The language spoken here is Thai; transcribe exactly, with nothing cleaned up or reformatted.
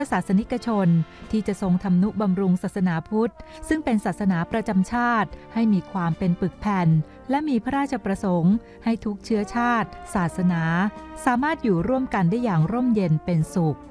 ศาสนิกชนที่จะทรงทำนุบำรุงศาสนาพุทธซึ่งเป็นศาสนาประจำชาติให้มีความเป็นปึกแผ่นและมีพระราชประสงค์ให้ทุกเชื้อชาติศาสนาสามารถอยู่ร่วมกันได้อย่างร่มเย็นเป็นสุข